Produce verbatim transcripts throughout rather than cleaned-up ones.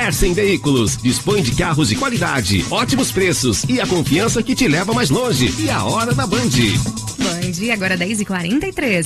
Luersen Veículos dispõe de carros de qualidade, ótimos preços e a confiança que te leva mais longe. E a hora da Band. Band, agora dez e quarenta e três.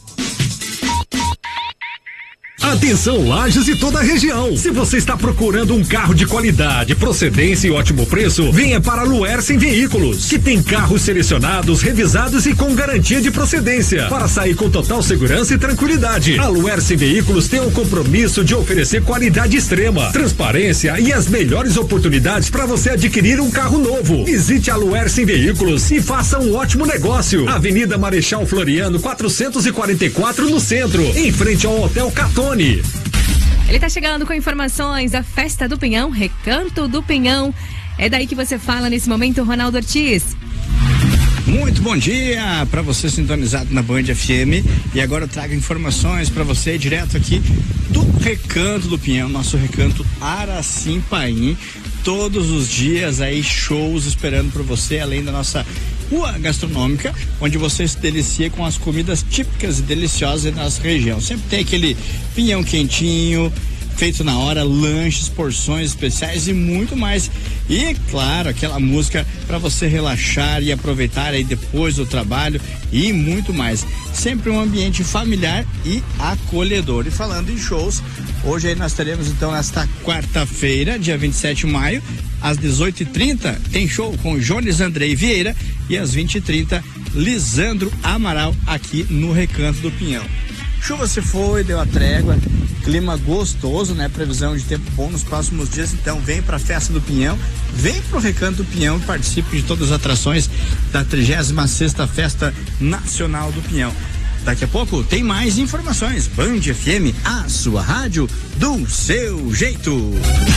Atenção, Lages e toda a região. Se você está procurando um carro de qualidade, procedência e ótimo preço, venha para a Luersen Veículos, que tem carros selecionados, revisados e com garantia de procedência, para sair com total segurança e tranquilidade. A Luersen Veículos tem o compromisso de oferecer qualidade extrema, transparência e as melhores oportunidades para você adquirir um carro novo. Visite a Luersen Veículos e faça um ótimo negócio. Avenida Marechal Floriano, quatrocentos e quarenta e quatro, no centro, em frente ao Hotel Catone. Ele tá chegando com informações da Festa do Pinhão, Recanto do Pinhão. É daí que você fala nesse momento, Ronaldo Ortiz. Muito bom dia para você sintonizado na Band F M. E agora eu trago informações para você direto aqui do Recanto do Pinhão, nosso Recanto Aracimpaim. Todos os dias aí shows esperando por você, além da nossa rua gastronômica, onde você se delicia com as comidas típicas e deliciosas da nossa região. Sempre tem aquele pinhão quentinho, feito na hora, lanches, porções especiais e muito mais. E, claro, aquela música para você relaxar e aproveitar aí depois do trabalho e muito mais. Sempre um ambiente familiar e acolhedor. E falando em shows, hoje aí nós teremos então nesta quarta-feira, dia vinte e sete de maio, às dezoito e trinta, tem show com Jones Andrei Vieira e às vinte e trinta, Lisandro Amaral aqui no Recanto do Pinhão. Chuva se foi, deu a trégua, clima gostoso, né? Previsão de tempo bom nos próximos dias, então vem pra Festa do Pinhão, vem pro Recanto do Pinhão e participe de todas as atrações da trigésima sexta Festa Nacional do Pinhão. Daqui a pouco tem mais informações. Band F M, a sua rádio do seu jeito.